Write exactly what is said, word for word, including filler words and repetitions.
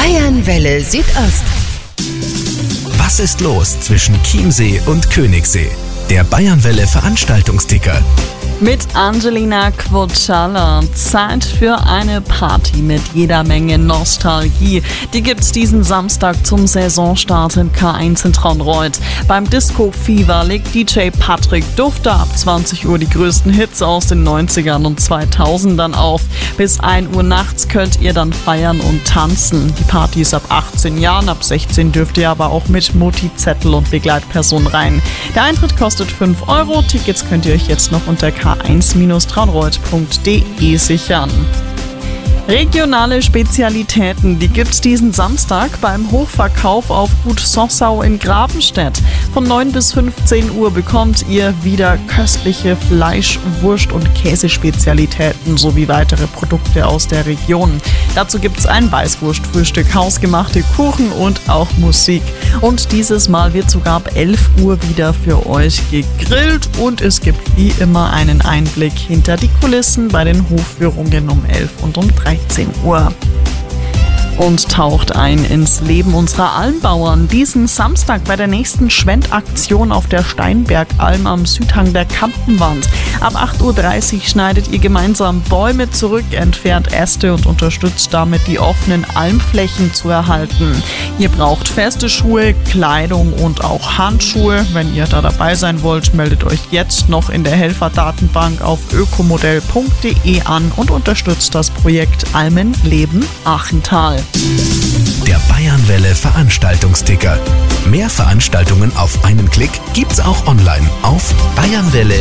Bayernwelle Südost. Was ist los zwischen Chiemsee und Königssee? Der Bayernwelle Veranstaltungsticker. Mit Angelina Quoccialla. Zeit für eine Party mit jeder Menge Nostalgie. Die gibt's diesen Samstag zum Saisonstart im K eins in Traunreut. Beim Disco Fever legt D J Patrick Dufter ab zwanzig Uhr die größten Hits aus den neunzigern und zweitausendern auf. Bis ein Uhr nachts könnt ihr dann feiern und tanzen. Die Party ist ab achtzehn Jahren, ab sechzehn dürft ihr aber auch mit Mutti, Zettel und Begleitperson rein. Der Eintritt kostet fünf Euro. Tickets könnt ihr euch jetzt noch unter k eins traunreut punkt de sichern. Regionale Spezialitäten, die gibt's diesen Samstag beim Hochverkauf auf Gut Sossau in Grabenstedt. Von neun bis fünfzehn Uhr bekommt ihr wieder köstliche Fleisch-, Wurst- und Käsespezialitäten sowie weitere Produkte aus der Region. Dazu gibt's ein Weißwurstfrühstück, hausgemachte Kuchen und auch Musik. Und dieses Mal wird sogar ab elf Uhr wieder für euch gegrillt und es gibt wie immer einen Einblick hinter die Kulissen bei den Hofführungen um elf und um dreizehn Uhr. Und taucht ein ins Leben unserer Almbauern. Diesen Samstag bei der nächsten Schwendaktion auf der Steinbergalm am Südhang der Kampenwand. Ab acht Uhr dreißig schneidet ihr gemeinsam Bäume zurück, entfernt Äste und unterstützt damit die offenen Almflächen zu erhalten. Ihr braucht feste Schuhe, Kleidung und auch Handschuhe. Wenn ihr da dabei sein wollt, meldet euch jetzt noch in der Helferdatenbank auf ökomodell punkt de an und unterstützt das Projekt Almen leben Achental. Der Bayernwelle Veranstaltungsticker. Mehr Veranstaltungen auf einen Klick gibt's auch online auf bayernwelle